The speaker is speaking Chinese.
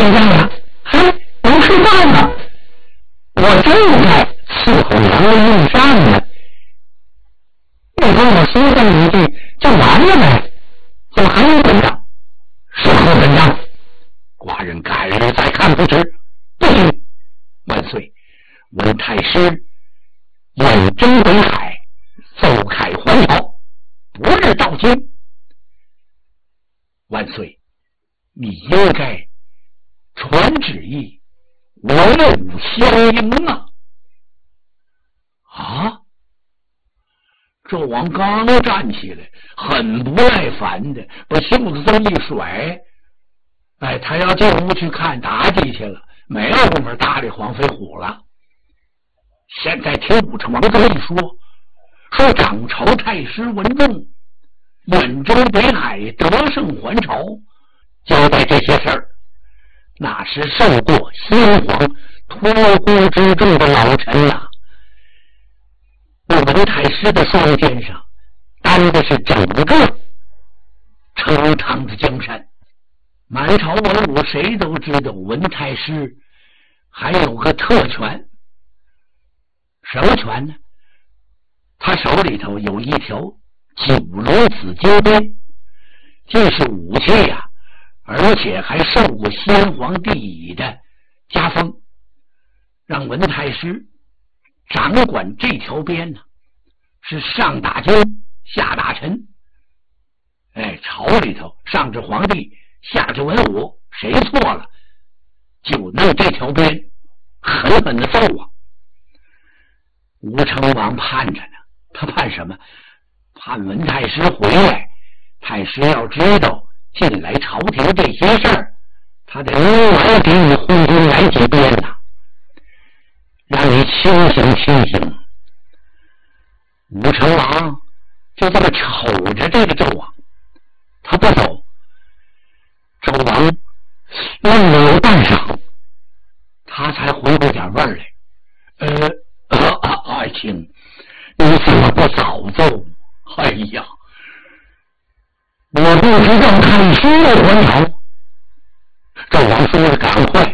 现在呀，还不吃饭呢，我正在伺候杨文用膳呢。你跟我说这么一句就完了呗？怎么还有本账？是何本账？寡人改日再看不迟。不行，万岁！文太师远征北海，奏开还朝，不日到京。万岁，你应该传旨意，文武相迎啊！啊！纣王刚站起来，很不耐烦的把袖子这么一甩，哎，他要进屋去看妲己去了，没有功夫搭理黄飞虎了。现在听武成王这么一说，说掌朝太师文仲远征北海，得胜还朝，交代这些事儿，那是受过先皇托孤之重的老臣呐。那文太师的双肩上担的是整个成汤的江山，满朝文武谁都知道文太师还有个特权。什么权呢？他手里头有一条九龙紫金鞭，既是武器呀，而且还受过先皇帝乙的加封，让文太师掌管这条鞭呢，是上打君下打臣。哎，朝里头上至皇帝下至文武，谁错了就弄这条鞭狠狠的揍啊！吴成王盼着呢，他盼什么？盼文太师回来。太师要知道近来朝廷这些事儿，他得另外给你挥军来几鞭呐，让你清醒清醒。吴成王就这么瞅着这个纣王，他不走。纣王愣了有半晌，他才回过点味儿来。爱卿，你怎么不早奏？哎呀，我不知道太师要还朝。纣王说的赶快，